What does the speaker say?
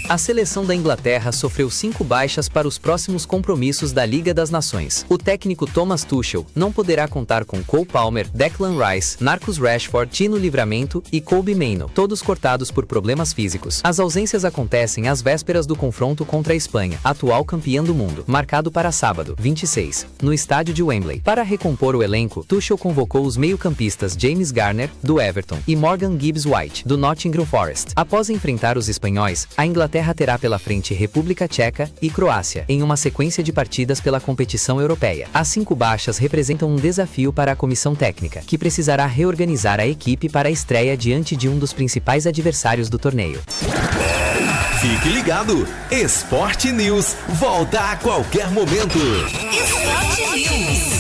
A seleção da Inglaterra sofreu 5 baixas para os próximos compromissos da Liga das Nações. O técnico Thomas Tuchel não poderá contar com Cole Palmer, Declan Rice, Marcus Rashford, Tino Livramento e Kobbie Mainoo, todos cortados por problemas físicos. As ausências acontecem às vésperas do confronto contra a Espanha, atual campeã do mundo, marcado para sábado, 26, no estádio de Wembley. Para recompor o elenco, Tuchel convocou os meio-campistas James Garner, do Everton, e Morgan Gibbs-White, do Nottingham Forest. Após enfrentar os espanhóis, a Inglaterra terá pela frente República Tcheca e Croácia, em uma sequência de partidas pela competição europeia. As 5 baixas representam um desafio para a comissão técnica, que precisará reorganizar a equipe para a estreia diante de um dos principais adversários do torneio. Fique ligado! Sport News volta a qualquer momento. Sport News.